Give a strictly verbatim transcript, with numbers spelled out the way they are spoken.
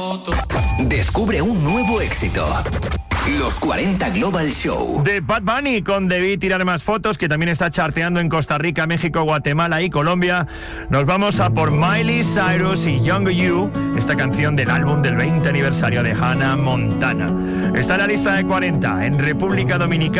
Descubre un nuevo éxito. Los cuarenta Global Show. De Bad Bunny con Debí tirar más fotos, que también está charteando en Costa Rica, México, Guatemala y Colombia. Nos vamos a por Miley Cyrus y Younger You, esta canción del álbum del veinte aniversario de Hannah Montana. Está en la lista de cuarenta en República Dominicana.